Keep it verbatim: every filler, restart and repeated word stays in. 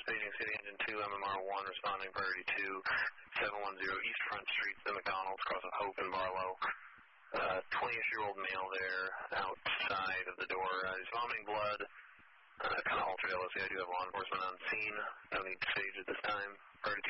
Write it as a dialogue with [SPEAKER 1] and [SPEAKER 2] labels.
[SPEAKER 1] Staging City Engine two, M M R one, responding priority two, seven one zero East Front Street, the McDonald's, cross of Hope and Barlow. Uh, twenty-ish-year-old male there outside of the door. Uh, he's vomiting blood. Uh, kind of altered L O C. I do have law enforcement on scene. No need to stage at this time. Priority